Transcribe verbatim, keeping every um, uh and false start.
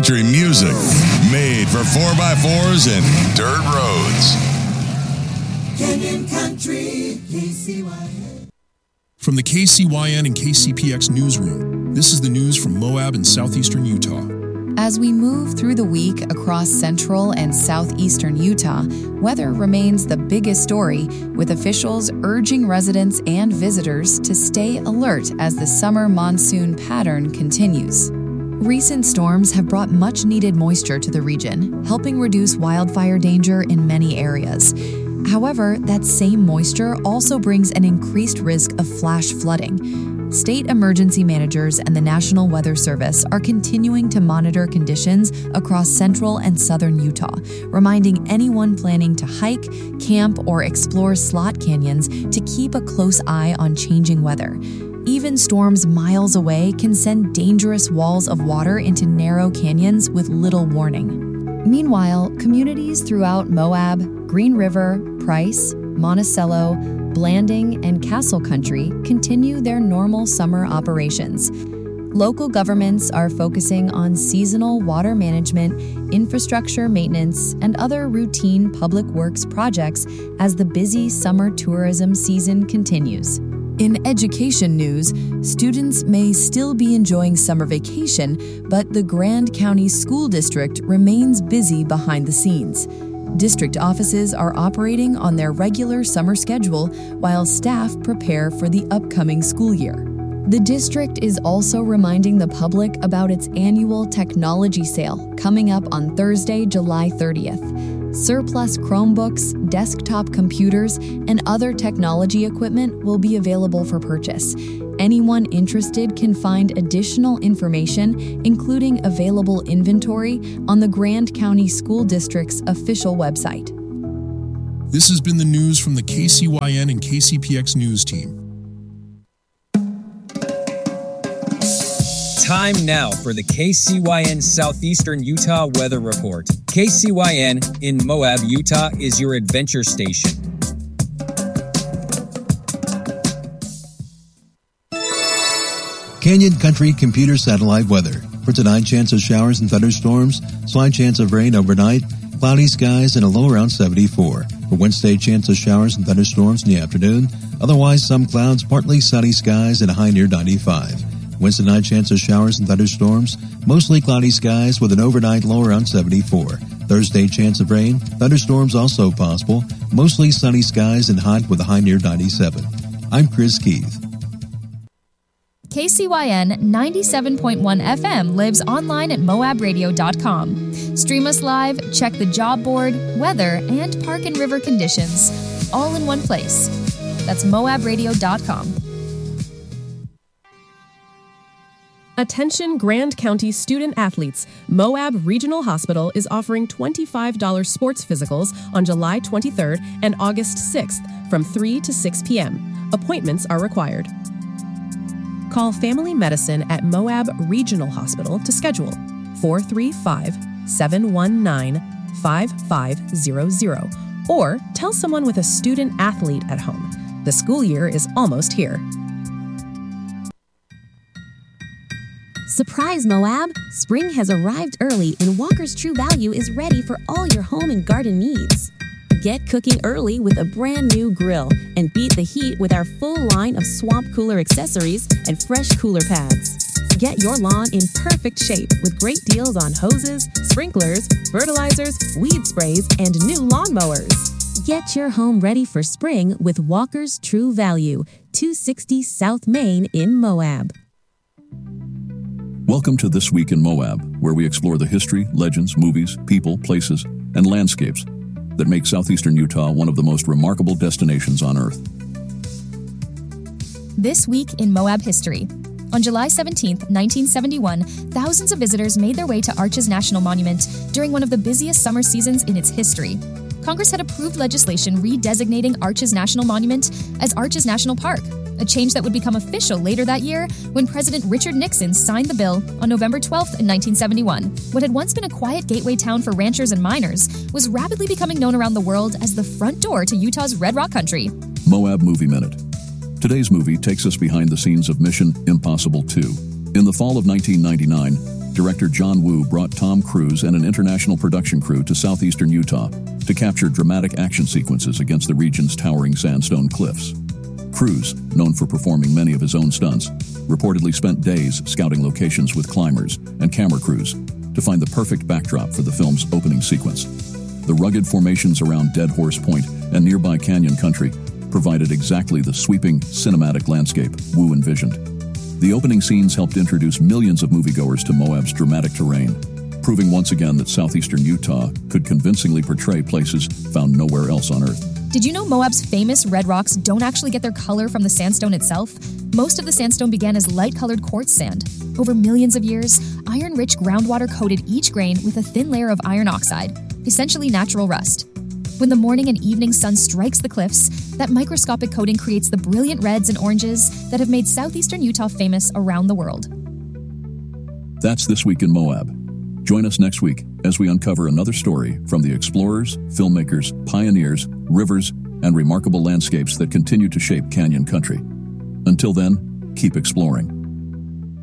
country music made for four by fours and dirt roads. Canyon Country, K C Y N. From the K C Y N and K C P X newsroom, this is the news from Moab in southeastern Utah. As we move through the week across central and southeastern Utah, weather remains the biggest story, with officials urging residents and visitors to stay alert as the summer monsoon pattern continues. Recent storms have brought much-needed moisture to the region, helping reduce wildfire danger in many areas. However, that same moisture also brings an increased risk of flash flooding. State emergency managers and the National Weather Service are continuing to monitor conditions across central and southern Utah, reminding anyone planning to hike, camp, or explore slot canyons to keep a close eye on changing weather. Even storms miles away can send dangerous walls of water into narrow canyons with little warning. Meanwhile, communities throughout Moab, Green River, Price, Monticello, Blanding, and Castle Country continue their normal summer operations. Local governments are focusing on seasonal water management, infrastructure maintenance, and other routine public works projects as the busy summer tourism season continues. In education news, students may still be enjoying summer vacation, but the Grand County School District remains busy behind the scenes. District offices are operating on their regular summer schedule while staff prepare for the upcoming school year. The district is also reminding the public about its annual technology sale coming up on Thursday, July thirtieth. Surplus Chromebooks, desktop computers, and other technology equipment will be available for purchase. Anyone interested can find additional information, including available inventory, on the Grand County School District's official website. This has been the news from the K C Y N and K C P X news team. Time now for the K C Y N Southeastern Utah Weather Report. K C Y N in Moab, Utah is your adventure station. Canyon Country Computer Satellite Weather. For tonight, chance of showers and thunderstorms, slight chance of rain overnight, cloudy skies, and a low around seventy-four. For Wednesday, chance of showers and thunderstorms in the afternoon, otherwise some clouds, partly sunny skies, and a high near ninety-five. Wednesday night, chance of showers and thunderstorms, mostly cloudy skies with an overnight low around seventy-four. Thursday, chance of rain, thunderstorms also possible, mostly sunny skies and hot with a high near ninety-seven. I'm Chris Keith. K C Y N ninety-seven point one F M lives online at moab radio dot com. Stream us live, check the job board, weather, and park and river conditions, all in one place. That's moab radio dot com. Attention Grand County student athletes. Moab Regional Hospital is offering twenty-five dollars sports physicals on July twenty-third and August sixth from three to six p.m. Appointments are required. Call Family Medicine at Moab Regional Hospital to schedule four three five, seven one nine, five five zero zero or tell someone with a student athlete at home. The school year is almost here. Surprise, Moab! Spring has arrived early and Walker's True Value is ready for all your home and garden needs. Get cooking early with a brand new grill and beat the heat with our full line of swamp cooler accessories and fresh cooler pads. Get your lawn in perfect shape with great deals on hoses, sprinklers, fertilizers, weed sprays, and new lawnmowers. Get your home ready for spring with Walker's True Value, two sixty South Main in Moab. Welcome to This Week in Moab, where we explore the history, legends, movies, people, places, and landscapes that make southeastern Utah one of the most remarkable destinations on Earth. This Week in Moab History. On July seventeenth, nineteen seventy-one, thousands of visitors made their way to Arches National Monument during one of the busiest summer seasons in its history. Congress had approved legislation redesignating Arches National Monument as Arches National Park, a change that would become official later that year when President Richard Nixon signed the bill on November twelfth, nineteen seventy-one. What had once been a quiet gateway town for ranchers and miners was rapidly becoming known around the world as the front door to Utah's Red Rock Country. Moab Movie Minute. Today's movie takes us behind the scenes of Mission Impossible two. In the fall of nineteen ninety-nine, director John Woo brought Tom Cruise and an international production crew to southeastern Utah to capture dramatic action sequences against the region's towering sandstone cliffs. Cruise, known for performing many of his own stunts, reportedly spent days scouting locations with climbers and camera crews to find the perfect backdrop for the film's opening sequence. The rugged formations around Dead Horse Point and nearby Canyon Country provided exactly the sweeping, cinematic landscape Woo envisioned. The opening scenes helped introduce millions of moviegoers to Moab's dramatic terrain, proving once again that southeastern Utah could convincingly portray places found nowhere else on Earth. Did you know Moab's famous red rocks don't actually get their color from the sandstone itself? Most of the sandstone began as light-colored quartz sand. Over millions of years, iron-rich groundwater coated each grain with a thin layer of iron oxide, essentially natural rust. When the morning and evening sun strikes the cliffs, that microscopic coating creates the brilliant reds and oranges that have made southeastern Utah famous around the world. That's This Week in Moab. Join us next week as we uncover another story from the explorers, filmmakers, pioneers, rivers, and remarkable landscapes that continue to shape Canyon Country. Until then, keep exploring.